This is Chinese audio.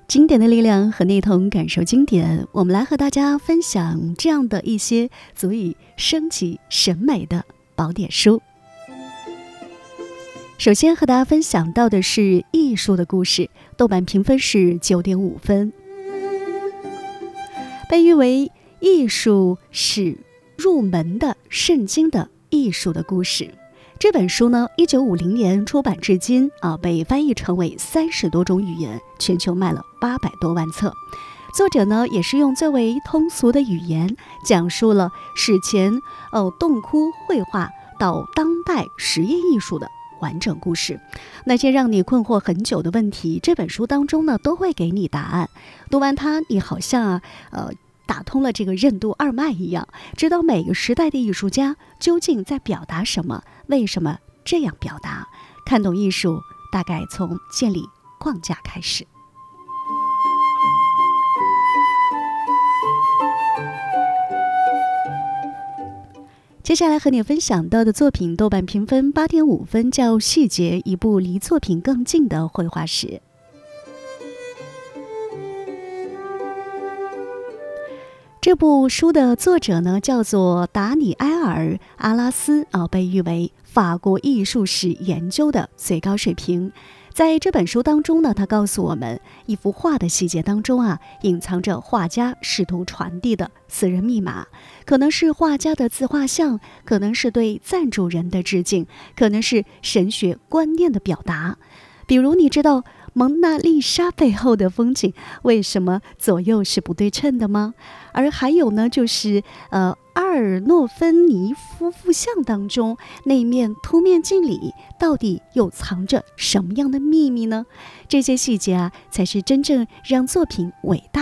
经典的力量和你一同感受经典，我们来和大家分享这样的一些足以升级审美的宝典书。首先和大家分享到的是艺术的故事，豆瓣评分是9.5分，被誉为艺术是入门的圣经的艺术的故事。这本书呢，1950年出版至今被翻译成为30多种语言，全球卖了800多万册。作者呢，也是用最为通俗的语言，讲述了史前洞窟绘画到当代实验艺术的完整故事。那些让你困惑很久的问题，这本书当中呢，都会给你答案。读完它，你好像打通了这个任督二脉一样，知道每个时代的艺术家究竟在表达什么，为什么这样表达。看懂艺术，大概从建立框架开始。接下来和你分享到的作品，豆瓣评分8.5分，叫《细节》，一部离作品更近的绘画史。这部书的作者呢，叫做达尼埃尔·阿拉斯，被誉为法国艺术史研究的最高水平。在这本书当中呢，他告诉我们，一幅画的细节当中隐藏着画家试图传递的私人密码，可能是画家的自画像，可能是对赞助人的致敬，可能是神学观念的表达。比如，你知道蒙娜丽莎背后的风景为什么左右是不对称的吗？而还有呢，就是阿尔诺芬尼夫妇像当中那面凸面镜里到底又藏着什么样的秘密呢？这些细节才是真正让作品伟大